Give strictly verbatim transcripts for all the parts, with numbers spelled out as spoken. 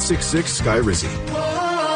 six six, S K Y R I Z Z.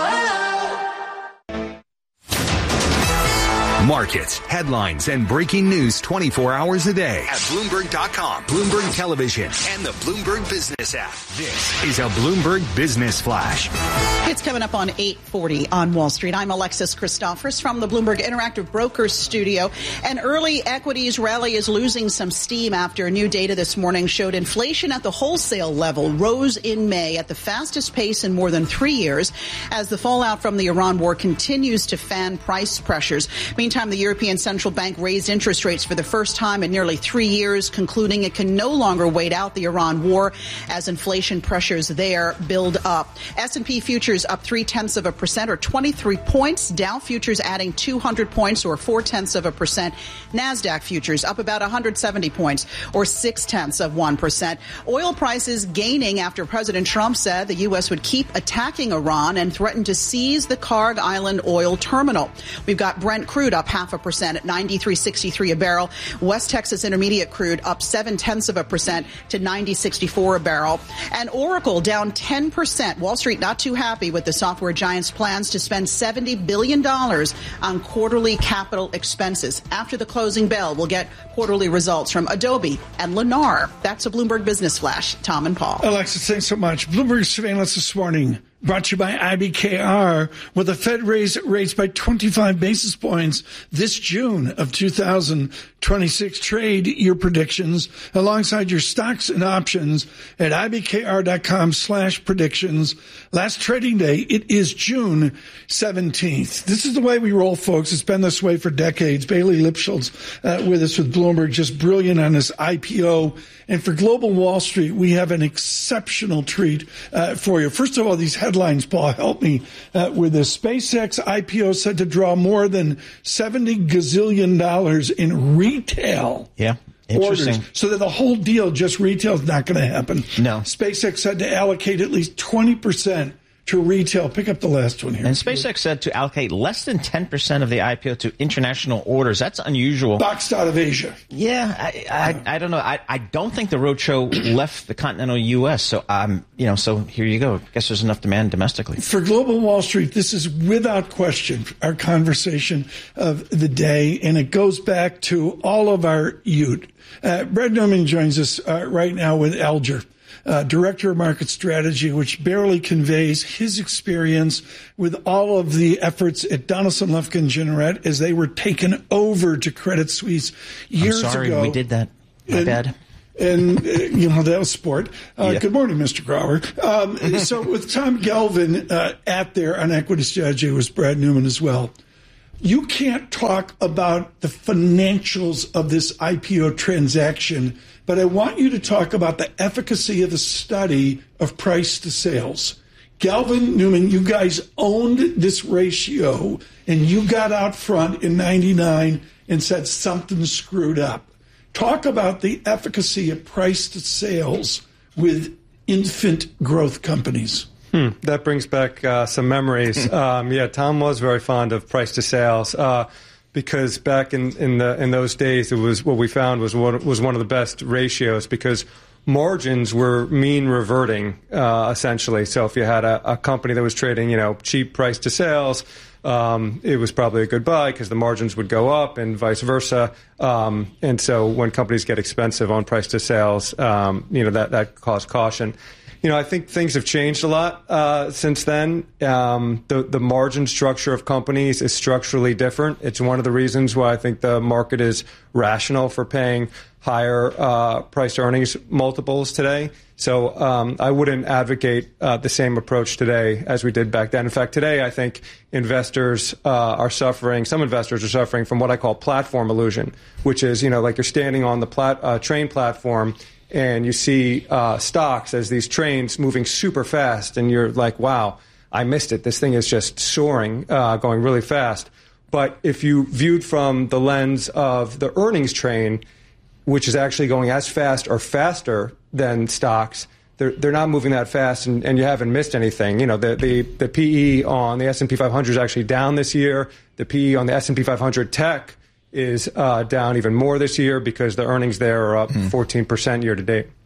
Markets, headlines, and breaking news twenty-four hours a day at Bloomberg dot com, Bloomberg Television, and the Bloomberg Business app. This is a Bloomberg Business Flash. It's coming up on eight forty on Wall Street. I'm Alexis Christophers from the Bloomberg Interactive Brokers studio. An early equities rally is losing some steam after new data this morning showed inflation at the wholesale level rose in May at the fastest pace in more than three years as the fallout from the Iran war continues to fan price pressures. Meantime, the European Central Bank raised interest rates for the first time in nearly three years, concluding it can no longer wait out the Iran war as inflation pressures there build up. S and P futures up three-tenths of a percent or twenty-three points. Dow futures adding two hundred points or four-tenths of a percent. NASDAQ futures up about one hundred seventy points or six-tenths of one percent. Oil prices gaining after President Trump said the U S would keep attacking Iran and threatened to seize the Karg Island oil terminal. We've got Brent crude up half a percent at ninety-three sixty-three a barrel. West Texas Intermediate crude up seven-tenths of a percent to ninety sixty-four a barrel. And Oracle down ten percent. Wall Street not too happy with the software giant's plans to spend seventy billion dollars on quarterly capital expenses. After the closing bell, we'll get quarterly results from Adobe and Lennar. That's a Bloomberg Business Flash. Tom and Paul. Alexis, thanks so much. Bloomberg surveillance this morning brought to you by I B K R, where the Fed raised rates by twenty-five basis points this June of two thousand twenty-six. Trade your predictions alongside your stocks and options at ibkr.com slash predictions. Last trading day, it is June seventeenth. This is the way we roll, folks. It's been this way for decades. Bailey Lipschultz uh, with us with Bloomberg, just brilliant on this I P O. And for Global Wall Street, we have an exceptional treat uh, for you. First of all, these headlines, Paul, help me uh, with this. SpaceX I P O said to draw more than seventy gazillion dollars in retail. Yeah. Interesting. Orders, so that the whole deal, just retail, is not going to happen. No. SpaceX said to allocate at least twenty percent to retail. Pick up the last one here. And SpaceX said to allocate less than ten percent of the I P O to international orders. That's unusual. Boxed out of Asia. Yeah, I, I, I don't know. I, I don't think the roadshow left the continental U S. So, um, you know, so here you go. Guess there's enough demand domestically. For Global Wall Street, this is without question our conversation of the day, and it goes back to all of our youth. Uh, Brad Newman joins us uh, right now with Alger. Uh, Director of Market Strategy, which barely conveys his experience with all of the efforts at Donaldson, Lufkin, Generette as they were taken over to Credit Suisse years I'm sorry, ago. we did that. My and, bad. And, uh, you know, that was sport. Uh, yeah. Good morning, Mister Grauer. Um, so with Tom Galvin uh, at there on Equity Strategy was Brad Newman as well. You can't talk about the financials of this I P O transaction, but I want you to talk about the efficacy of the study of price to sales. Galvin, Newman, you guys owned this ratio, and you got out front in ninety-nine and said something screwed up. Talk about the efficacy of price to sales with infant growth companies. Hmm, that brings back uh, some memories. um, yeah, Tom was very fond of price to sales uh, because back in in, the, in those days, it was what we found was one, was one of the best ratios because margins were mean reverting uh, essentially. So if you had a, a company that was trading, you know, cheap price to sales, um, it was probably a good buy because the margins would go up and vice versa. Um, and so when companies get expensive on price to sales, um, you know, that that caused caution. You know, I think things have changed a lot uh, since then. Um, the, the margin structure of companies is structurally different. It's one of the reasons why I think the market is rational for paying higher uh, price earnings multiples today. So um, I wouldn't advocate uh, the same approach today as we did back then. In fact, today I think investors uh, are suffering, some investors are suffering from what I call platform illusion, which is, you know, like you're standing on the plat- uh, train platform and you see uh, stocks as these trains moving super fast, and you're like, wow, I missed it. This thing is just soaring, uh, going really fast. But if you viewed from the lens of the earnings train, which is actually going as fast or faster than stocks, they're, they're not moving that fast, and, and you haven't missed anything. You know, the, the, the P E on the S and P five hundred is actually down this year. The P E on the S and P five hundred tech is uh, down even more this year because the earnings there are up mm. fourteen percent year to date.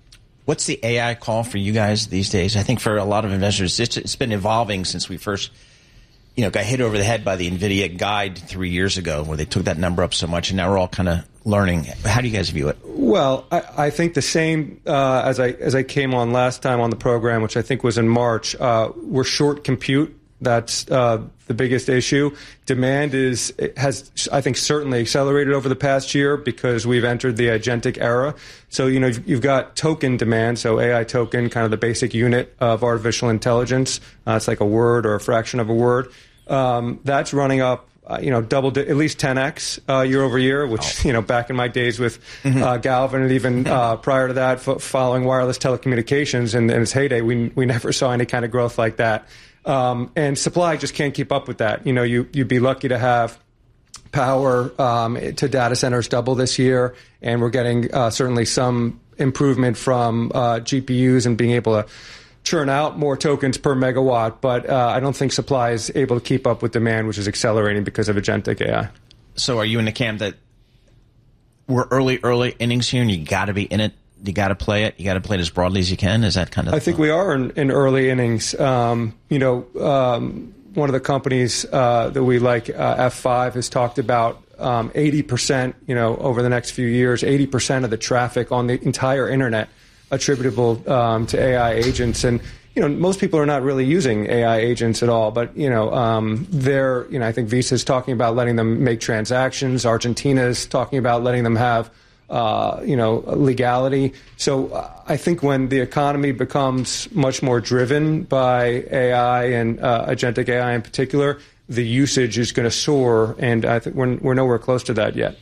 What's the A I call for you guys these days? I think for a lot of investors, it's, it's been evolving since we first, you know, got hit over the head by the NVIDIA guide three years ago, where they took that number up so much, and now we're all kind of learning. How do you guys view it? Well, I, I think the same uh, as I as I came on last time on the program, which I think was in March. Uh, we're short compute. That's uh, the biggest issue. Demand is has, I think, certainly accelerated over the past year because we've entered the agentic era. So, you know, you've got token demand, so A I token, kind of the basic unit of artificial intelligence. Uh, it's like a word or a fraction of a word. Um, that's running up, uh, you know, double, di- at least ten x uh, year over year, which, you know, back in my days with uh, Galvin and even uh, prior to that, f- following wireless telecommunications in, in its heyday, we we never saw any kind of growth like that. Um, and supply just can't keep up with that. You know, you, you'd be lucky to have power um, to data centers double this year, and we're getting uh, certainly some improvement from uh, G P Us and being able to churn out more tokens per megawatt. But uh, I don't think supply is able to keep up with demand, which is accelerating because of agentic A I. So are you in the camp that we're early, early innings here, and you got to be in it? You got to play it. You got to play it as broadly as you can. Is that kind of? I think we are in, in early innings. Um, you know, um, one of the companies uh, that we like, uh, F five, has talked about um, eighty percent. You know, over the next few years, eighty percent of the traffic on the entire internet attributable um, to A I agents. And you know, most people are not really using A I agents at all. But you know, um, they're you know, I think Visa's talking about letting them make transactions. Argentina's talking about letting them have. Uh, you know, legality. So uh, I think when the economy becomes much more driven by A I and uh, agentic A I in particular, the usage is going to soar, and I think we're, we're nowhere close to that yet.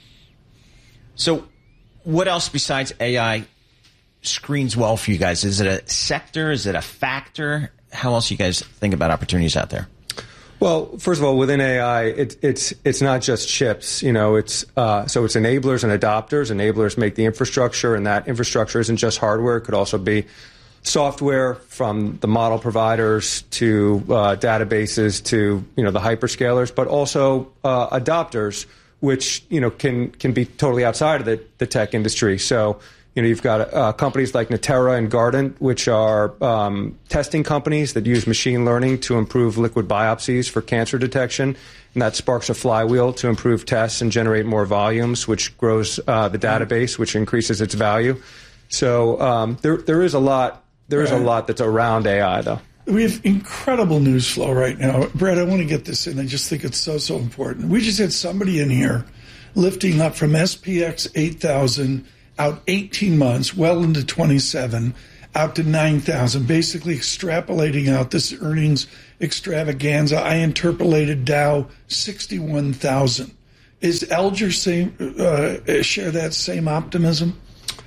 So what else besides A I screens well for you guys? Is it a sector? Is it a factor? How else do you guys think about opportunities out there? Well, first of all, within A I, it, it's it's not just chips. You know, it's uh, so it's enablers and adopters. Enablers make the infrastructure, and that infrastructure isn't just hardware. It could also be software, from the model providers to uh, databases to you know the hyperscalers, but also uh, adopters, which you know can can be totally outside of the, the tech industry. So. You know, you've got uh, companies like Natera and Guardant, which are um, testing companies that use machine learning to improve liquid biopsies for cancer detection. And that sparks a flywheel to improve tests and generate more volumes, which grows uh, the database, which increases its value. So um, there there is a lot there is a lot that's around A I, though. We have incredible news flow right now. Brad, I want to get this in. I just think it's so, so important. We just had somebody in here lifting up from S P X eight thousand out eighteen months, well into twenty-seven, out to nine thousand, basically extrapolating out this earnings extravaganza. I interpolated Dow sixty-one thousand. Is Alger same, uh, share that same optimism?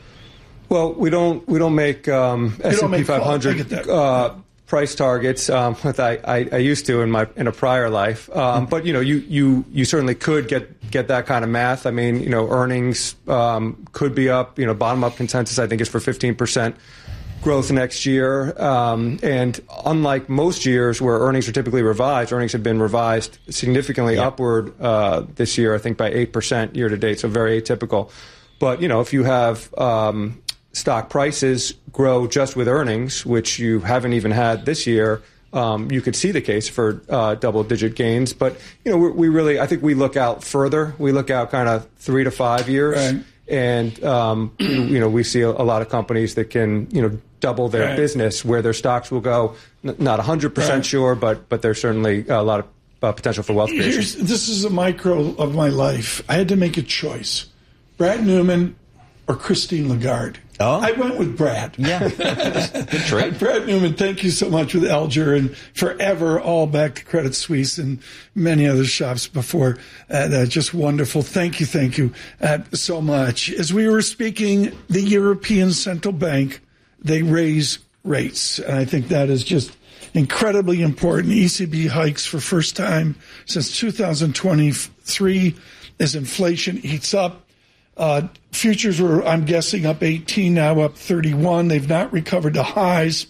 Well, we don't we don't make um, S and P five hundred uh, price targets. Um, with I, I, I used to in my in a prior life, um, but you know you, you you certainly could get get that kind of math. I mean, you know, earnings um, could be up. You know, bottom up consensus I think is for fifteen percent growth next year. Um, and unlike most years where earnings are typically revised, earnings have been revised significantly yeah. upward uh, this year. I think by eight percent year to date. So very atypical. But you know, if you have um, stock prices grow just with earnings, which you haven't even had this year, um, you could see the case for uh, double-digit gains. But you know, we, we really, I think we look out further. We look out kind of three to five years, right. and um, you know, we see a, a lot of companies that can, you know, double their right. business, where their stocks will go. N- not one hundred percent right. sure, but but there's certainly a lot of uh, potential for wealth creation. Here's, this is a micro of my life. I had to make a choice: Brad Newman or Christine Lagarde. Oh. I went with Brad. Yeah, good trade. Brad Newman, thank you so much with Alger and forever all back to Credit Suisse and many other shops before. Uh, uh, just wonderful. Thank you, thank you uh, so much. As we were speaking, the European Central Bank, they raise rates. And I think that is just incredibly important. E C B hikes for first time since two thousand twenty-three as inflation heats up. Uh, futures were, I'm guessing, up eighteen, now up thirty-one. They've not recovered to highs.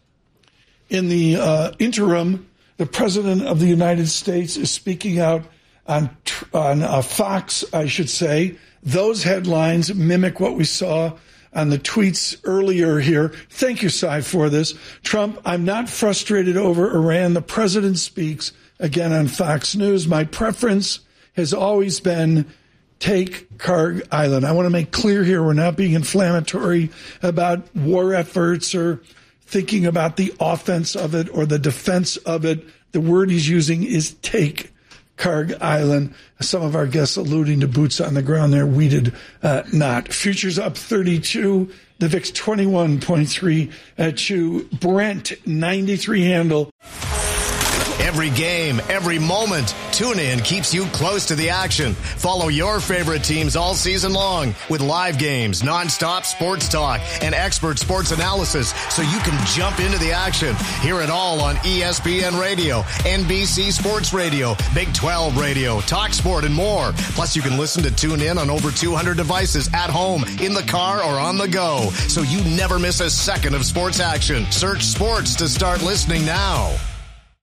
In the uh, interim, the President of the United States is speaking out on, on uh, Fox, I should say. Those headlines mimic what we saw on the tweets earlier here. Thank you, Cy, for this. Trump, I'm not frustrated over Iran. The president speaks again on Fox News. My preference has always been take Kharg Island. I want to make clear here we're not being inflammatory about war efforts or thinking about the offense of it or the defense of it. The word he's using is take Kharg Island. Some of our guests alluding to boots on the ground there. We did uh, not. Futures up thirty-two. The V I X twenty-one point three at Chew. Brent ninety-three handle. Every game, every moment, TuneIn keeps you close to the action. Follow your favorite teams all season long with live games, nonstop sports talk, and expert sports analysis so you can jump into the action. Hear it all on E S P N Radio, N B C Sports Radio, Big twelve Radio, Talk Sport, and more. Plus, you can listen to TuneIn on over two hundred devices at home, in the car, or on the go, so you never miss a second of sports action. Search sports to start listening now.